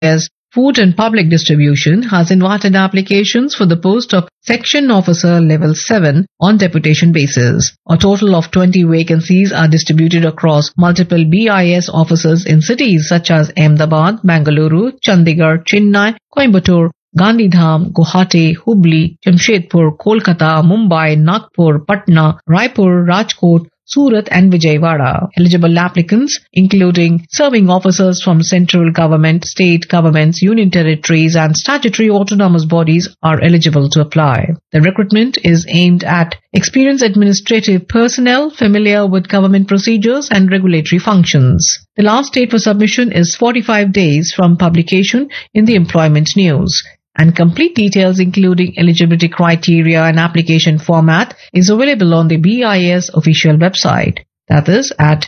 as Food and Public Distribution has invited applications for the post of Section Officer Level 7 on deputation basis. A total of 20 vacancies are distributed across multiple BIS offices in cities such as Ahmedabad, Bengaluru, Chandigarh, Chennai, Coimbatore, Gandhidham, Guwahati, Hubli, Jamshedpur, Kolkata, Mumbai, Nagpur, Patna, Raipur, Rajkot, Surat and Vijayawada. Eligible applicants, including serving officers from central government, state governments, union territories and statutory autonomous bodies are eligible to apply. The recruitment is aimed at experienced administrative personnel familiar with government procedures and regulatory functions. The last date for submission is 45 days from publication in the Employment News. And complete details including eligibility criteria and application format is available on the BIS official website. That is at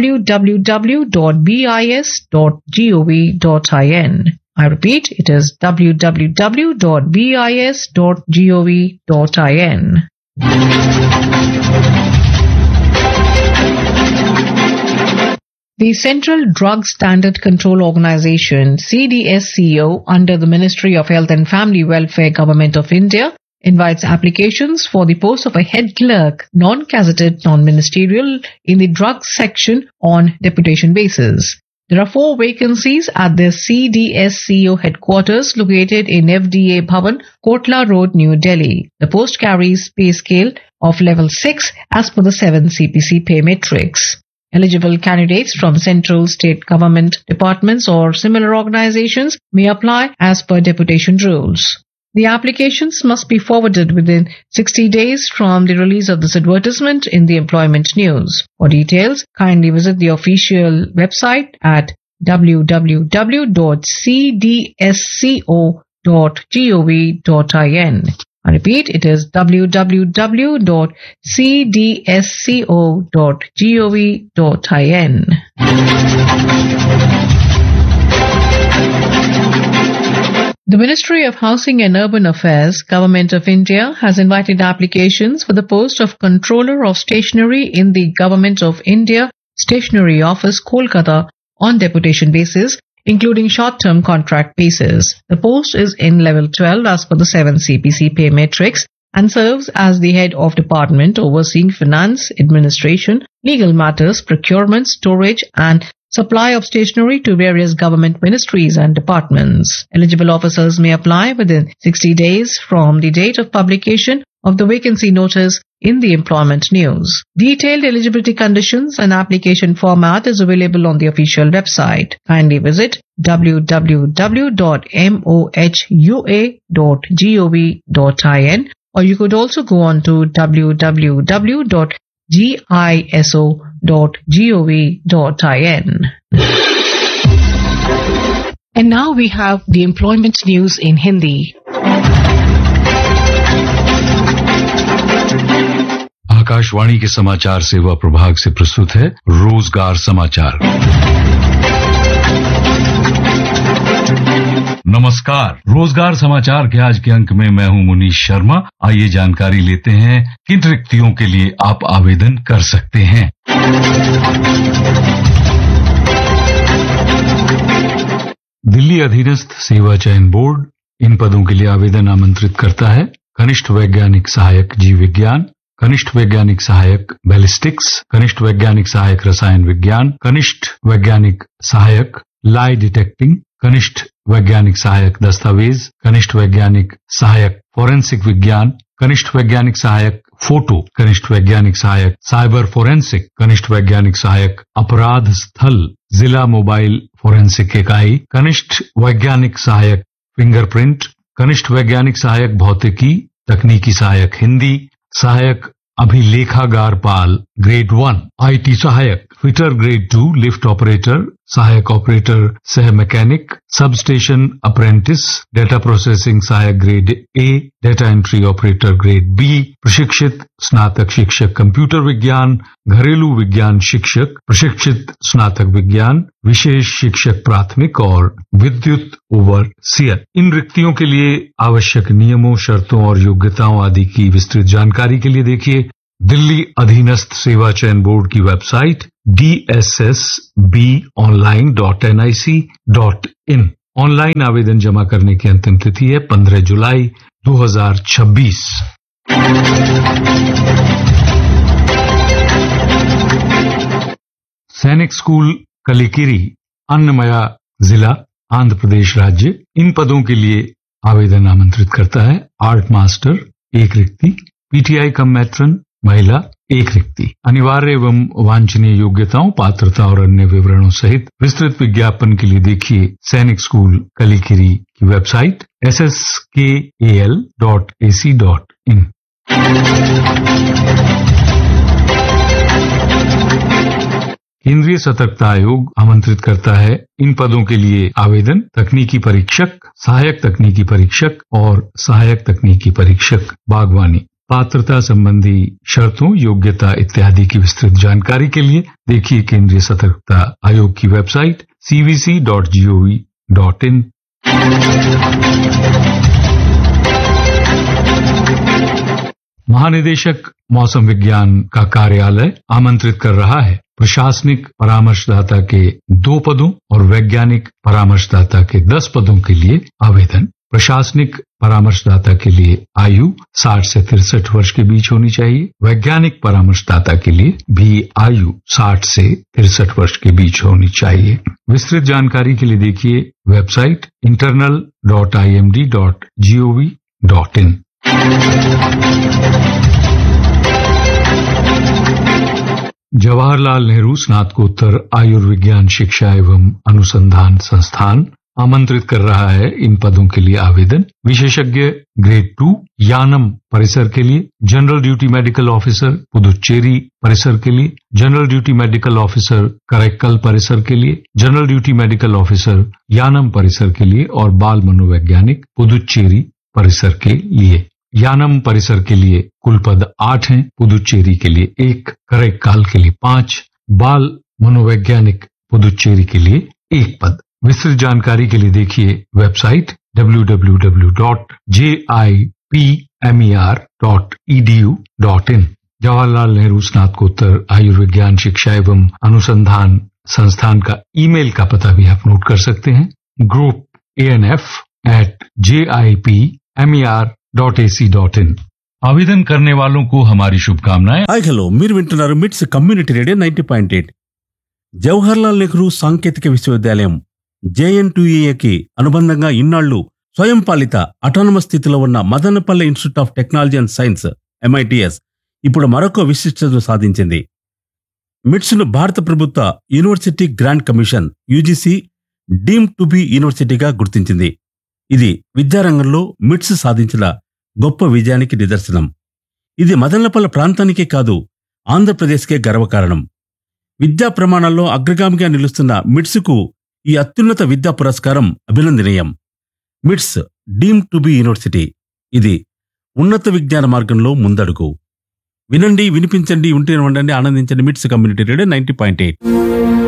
www.bis.gov.in. I repeat, it is www.bis.gov.in. The Central Drug Standard Control Organization, CDSCO, under the Ministry of Health and Family Welfare, Government of India, invites applications for the post of a head clerk, non-gazetted, non-ministerial, in the drugs section on deputation basis. There are 4 vacancies at the CDSCO headquarters located in FDA Bhavan, Kotla Road, New Delhi. The post carries pay scale of level 6 as per the 7 CPC pay matrix. Eligible candidates from central, state government departments or similar organizations may apply as per deputation rules. The applications must be forwarded within 60 days from the release of this advertisement in the Employment News. For details, kindly visit the official website at www.cdsco.gov.in. I repeat, it is www.cdsco.gov.in. The Ministry of Housing and Urban Affairs, Government of India, has invited applications for the post of Controller of Stationery in the Government of India Stationery Office, Kolkata, on deputation basis, including short-term contract basis. The post is in level 12 as per the 7 CPC pay matrix and serves as the head of department overseeing finance, administration, legal matters, procurement, storage and supply of stationery to various government ministries and departments. Eligible officers may apply within 60 days from the date of publication of the vacancy notice in the Employment News. Detailed eligibility conditions and application format is available on the official website. Kindly visit www.mohua.gov.in or you could also go on to www.giso.gov.in. And now we have the Employment News in Hindi. Akashvani के समाचार सेवा प्रभाग से प्रस्तुत है रोजगार समाचार। नमस्कार, रोजगार समाचार के आज के अंक में मैं हूं मुनीश शर्मा। आइए जानकारी लेते हैं किन रिक्तियों के लिए आप आवेदन कर सकते हैं। दिल्ली अधीनस्थ सेवा चयन बोर्ड इन पदों के लिए आवेदन आमंत्रित करता है। कनिष्ठ वैज्ञानिक सहायक जीव विज्ञान, कनिष्ठ वैज्ञानिक सहायक बैलिस्टिक्स, कनिष्ठ वैज्ञानिक सहायक रसायन विज्ञान, कनिष्ठ वैज्ञानिक सहायक लाई डिटेक्टिंग, कनिष्ठ वैज्ञानिक सहायक दस्तावेज, कनिष्ठ वैज्ञानिक सहायक फोरेंसिक विज्ञान, कनिष्ठ वैज्ञानिक सहायक फोटो, कनिष्ठ वैज्ञानिक सहायक साइबर फोरेंसिक, कनिष्ठ वैज्ञानिक सहायक अपराध स्थल जिला मोबाइल फोरेंसिक इकाई, कनिष्ठ वैज्ञानिक सहायक फिंगरप्रिंट, कनिष्ठ वैज्ञानिक सहायक भौतिकी, तकनीकी सहायक हिंदी, सहायक अभिलेखागार पाल ग्रेड 1, आईटी सहायक फिटर ग्रेड 2, लिफ्ट ऑपरेटर, सहायक ऑपरेटर सह mechanic, sub station apprentice, data processing सहायक grade A, data entry operator grade B, प्रशिक्षित स्नातक शिक्षक कंप्यूटर विज्ञान, घरेलू विज्ञान शिक्षक, प्रशिक्षित स्नातक विज्ञान, विशेष शिक्षक प्राथमिक और विद्युत ओवरसियर। इन रिक्तियों के लिए आवश्यक नियमों, शर्तों और योग्यताओं आदि की विस्तृत जानकारी के लिए देखिए दिल्ली अधीनस्थ सेवा चयन बोर्ड की वेबसाइट dssbonline.nic.in। ऑनलाइन आवेदन जमा करने की अंतिम तिथि है 15 जुलाई 2026। सैनिक स्कूल कलिकिरी, अन्नमया जिला, आंध्र प्रदेश राज्य, इन पदों के लिए आवेदन आमंत्रित करता है। आर्ट मास्टर 1 रिक्ति, पीटीआई कम मैट्रन महिला 1 रिक्ति। अनिवार्य एवं वांछनीय योग्यताओं, पात्रता और अन्य विवरणों सहित विस्तृत विज्ञापन के लिए देखिए सैनिक स्कूल कलिकिरी की वेबसाइट sskal.ac.in। केंद्रीय सतर्कता आयोग आमंत्रित करता है इन पदों के लिए आवेदन तकनीकी परीक्षक, सहायक तकनीकी परीक्षक और सहायक तकनीकी परीक्षक बागवानी। पात्रता संबंधी शर्तों, योग्यता इत्यादि की विस्तृत जानकारी के लिए देखिए केंद्रीय सतर्कता आयोग की वेबसाइट cvc.gov.in। महानिदेशक मौसम विज्ञान का कार्यालय आमंत्रित कर रहा है प्रशासनिक परामर्शदाता के 2 पदों और वैज्ञानिक परामर्शदाता के 10 पदों के लिए आवेदन। प्रशासनिक परामर्शदाता के लिए आयु 60 से 63 वर्ष के बीच होनी चाहिए। वैज्ञानिक परामर्शदाता के लिए भी आयु 60 से 63 वर्ष के बीच होनी चाहिए। विस्तृत जानकारी के लिए देखिए वेबसाइट internal.imd.gov.in। जवाहरलाल नेहरू स्नातकोत्तर आयुर्विज्ञान शिक्षा एवं अनुसंधान संस्थान आमंत्रित कर रहा है इन पदों के लिए आवेदन। विशेषज्ञ ग्रेड 2 यानम परिसर के लिए, general duty medical officer Puducherry परिसर के लिए, general duty medical officer Karaikal परिसर के लिए, general duty medical officer Yanam परिसर के लिए और बाल मनोवैज्ञानिक पुदुचेरी परिसर के लिए। यानम परिसर के लिए कुल पद 8 हैं, पुदुचेरी के लिए 1, करैक्काल के लिए 5, बाल मनोवैज्ञानिक पुदुचेरी के लिए 1 पद। विस्तृत जानकारी के लिए देखिए वेबसाइट www.jipmer.edu.in। जवाहरलाल नेहरू स्नातकोत्तर आयुर्विज्ञान शिक्षा एवं अनुसंधान संस्थान का ईमेल का पता भी आप नोट कर सकते हैं, group@jipmer.ac.in। आवेदन करने वालों को हमारी शुभकामनाएं। హాయ్ హలో, మీరు వింటున్నారు మిట్స్ కమ్యూనిటీ రేడియో 90.8। జవహర్లాల్ నెహ్రూ సాంకేతిక విశ్వవిద్యాలయం JNTUAకి అనుబంధంగా ఇన్నాళ్లు స్వయం పాలిత అటానమస్ స్థితిలో ఉన్న Madanapalle institute of technology and science MITS ఇప్పుడు మరొక విశిష్టతను సాధించింది. మిట్స్ ను భారత ప్రభుత్వ university grant commission UGC deemed to be యూనివర్సిటీగా గుర్తించింది. ఇది విద్యారంగంలో మిట్స్ సాధించిన గొప్ప విజయానికి నిదర్శనం. ఇది మదనపల్లె ప్రాంతానికే కాదు, ఆంధ్రప్రదేశ్కే గర్వకారణం. విద్యా ప్రమాణాల్లో అగ్రగామిగా నిలుస్తున్న మిట్స్కు ఈ అత్యున్నత విద్యా పురస్కారం అభినందనీయం. మిట్స్ డీమ్డ్ టు బి యూనివర్సిటీ, ఇది ఉన్నత విజ్ఞాన మార్గంలో ముందడుగు. వినండి, వినిపించండి, ఉంటే ఉండండి, ఆనందించండి. మిట్స్ కమ్యూనిటీ రేడియో 90.8.